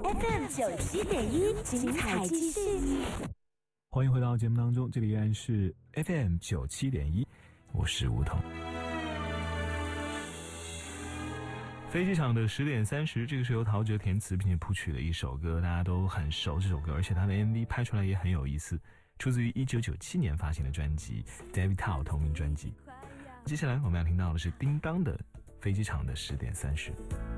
FM97.1，精彩继续。 欢迎回到节目当中，这里依然是 FM97.1，我是吴桐。飞机场的10:30，这个是由陶喆填词并且谱曲的一首歌，大家都很熟这首歌，而且它的 MV 拍出来也很有意思，出自于1997年发行的专辑 David Tao 同名专辑。接下来我们要听到的是叮当的飞机场的10:30。